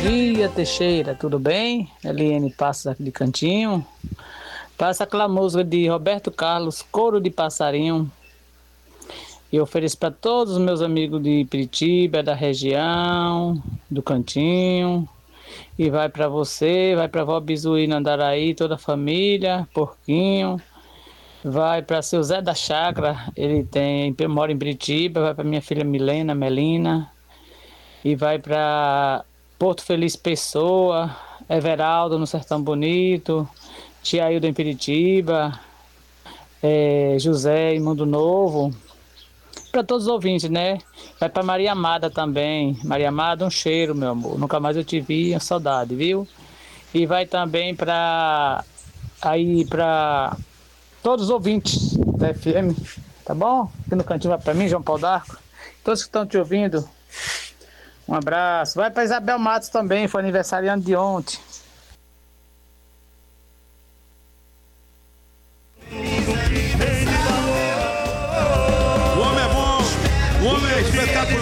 dia, Teixeira, tudo bem? Eliane Passos aqui de Cantinho. Passa aquela música de Roberto Carlos, Coro de Passarinho. E eu ofereço para todos os meus amigos de Piritiba, da região, do Cantinho. E vai para você, vai para Vó Bizuína Andaraí, toda a família, Porquinho. Vai para seu Zé da Chácara, mora em Piritiba. Vai para minha filha Milena, Melina. E vai para Porto Feliz Pessoa, Everaldo no Sertão Bonito, Tiaildo em Piritiba, José em Mundo Novo, para todos os ouvintes, né? Vai para Maria Amada também. Maria Amada, um cheiro, meu amor. Nunca mais eu te vi, saudade, viu? E vai também para todos os ouvintes da FM, tá bom? Aqui no cantinho vai para mim, João Paulo d'Arco. Todos que estão te ouvindo, um abraço. Vai para Isabel Matos também, foi aniversariante de ontem. O homem é bom, o homem é espetacular.